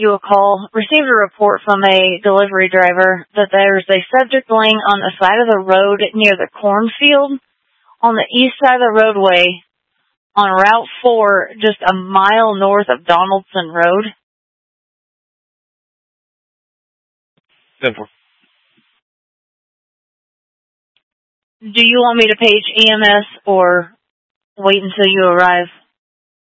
you a call. Received a report from a delivery driver that there's a subject laying on the side of the road near the cornfield on the east side of the roadway on Route 4, just a mile north of Donaldson Road. 10-4. Do you want me to page EMS or wait until you arrive?